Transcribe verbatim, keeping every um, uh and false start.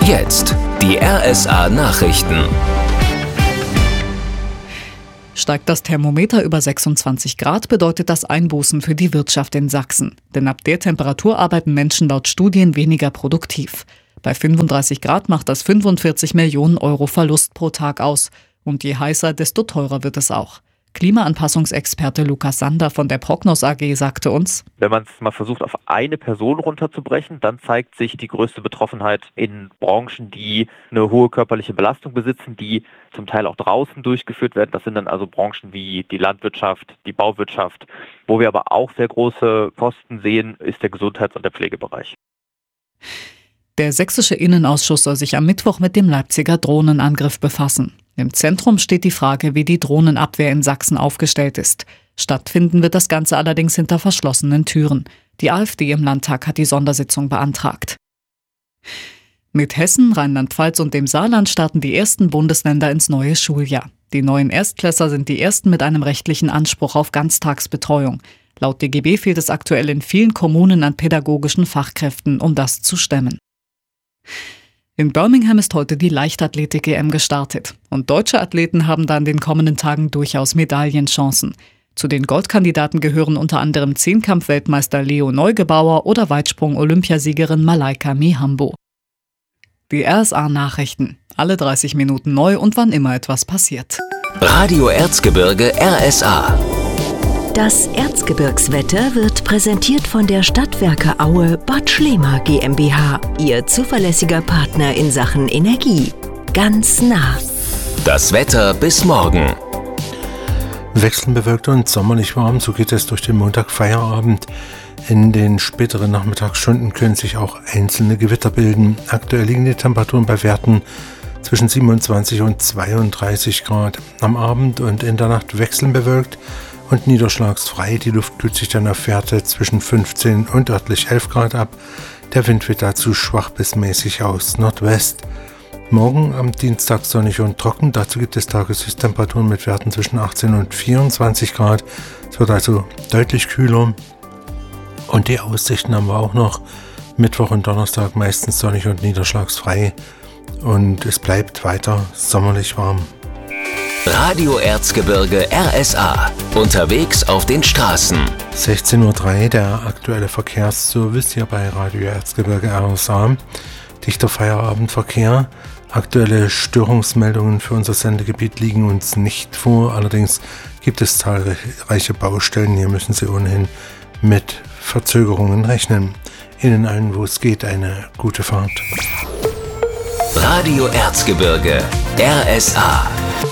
Jetzt die R S A-Nachrichten. Steigt das Thermometer über sechsundzwanzig Grad, bedeutet das Einbußen für die Wirtschaft in Sachsen. Denn ab der Temperatur arbeiten Menschen laut Studien weniger produktiv. Bei fünfunddreißig Grad macht das fünfundvierzig Millionen Euro Verlust pro Tag aus. Und je heißer, desto teurer wird es auch. Klimaanpassungsexperte Lukas Sander von der Prognos A G sagte uns: Wenn man es mal versucht, auf eine Person runterzubrechen, dann zeigt sich die größte Betroffenheit in Branchen, die eine hohe körperliche Belastung besitzen, die zum Teil auch draußen durchgeführt werden. Das sind dann also Branchen wie die Landwirtschaft, die Bauwirtschaft. Wo wir aber auch sehr große Kosten sehen, ist der Gesundheits- und der Pflegebereich. Der sächsische Innenausschuss soll sich am Mittwoch mit dem Leipziger Drohnenangriff befassen. Im Zentrum steht die Frage, wie die Drohnenabwehr in Sachsen aufgestellt ist. Stattfinden wird das Ganze allerdings hinter verschlossenen Türen. Die AfD im Landtag hat die Sondersitzung beantragt. Mit Hessen, Rheinland-Pfalz und dem Saarland starten die ersten Bundesländer ins neue Schuljahr. Die neuen Erstklässler sind die ersten mit einem rechtlichen Anspruch auf Ganztagsbetreuung. Laut D G B fehlt es aktuell in vielen Kommunen an pädagogischen Fachkräften, um das zu stemmen. In Birmingham ist heute die Leichtathletik-E M gestartet. Und deutsche Athleten haben da in den kommenden Tagen durchaus Medaillenchancen. Zu den Goldkandidaten gehören unter anderem Zehnkampf-Weltmeister Leo Neugebauer oder Weitsprung-Olympiasiegerin Malaika Mihambo. Die R S A-Nachrichten. Alle dreißig Minuten neu und wann immer etwas passiert. Radio Erzgebirge R S A. Das Erzgebirgswetter wird präsentiert von der Stadtwerke Aue Bad Schlema GmbH, Ihr zuverlässiger Partner in Sachen Energie. Ganz nah. Das Wetter bis morgen. Wechselnd bewölkt und sommerlich warm, so geht es durch den Montagfeierabend. In den späteren Nachmittagsstunden können sich auch einzelne Gewitter bilden. Aktuell liegen die Temperaturen bei Werten zwischen siebenundzwanzig und zweiunddreißig Grad. Am Abend und in der Nacht wechselnd bewölkt und niederschlagsfrei. Die Luft kühlt sich dann auf Werte zwischen fünfzehn und örtlich elf Grad ab. Der Wind wird dazu schwach bis mäßig aus Nordwest. Morgen am Dienstag sonnig und trocken. Dazu gibt es Tageshöchsttemperaturen mit Werten zwischen achtzehn und vierundzwanzig Grad. Es wird also deutlich kühler. Und die Aussichten haben wir auch noch. Mittwoch und Donnerstag meistens sonnig und niederschlagsfrei. Und es bleibt weiter sommerlich warm. Radio Erzgebirge R S A. Unterwegs auf den Straßen. sechzehn Uhr drei, der aktuelle Verkehrsservice hier bei Radio Erzgebirge R S A. Dichter Feierabendverkehr. Aktuelle Störungsmeldungen für unser Sendegebiet liegen uns nicht vor. Allerdings gibt es zahlreiche Baustellen. Hier müssen Sie ohnehin mit Verzögerungen rechnen. Ihnen allen, wo es geht, eine gute Fahrt. Radio Erzgebirge R S A.